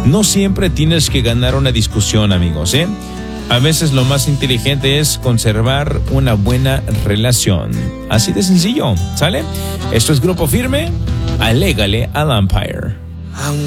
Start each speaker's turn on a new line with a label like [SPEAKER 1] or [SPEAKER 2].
[SPEAKER 1] No siempre tienes que ganar una discusión, amigos, ¿eh? A veces lo más inteligente es conservar una buena relación. Así de sencillo, ¿sale? Esto es Grupo Firme. Alégale al Empire.